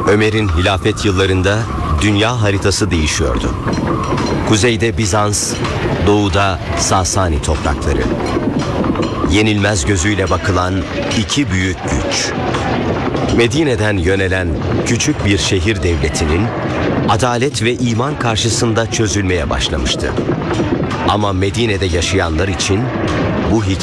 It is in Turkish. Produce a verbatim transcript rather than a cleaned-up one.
Ömer'in hilafet yıllarında dünya haritası değişiyordu. Kuzeyde Bizans, doğuda Sasani toprakları. Yenilmez gözüyle bakılan iki büyük güç. Medine'den yönelen küçük bir şehir devletinin adalet ve iman karşısında çözülmeye başlamıştı. Ama Medine'de yaşayanlar için bu hikaye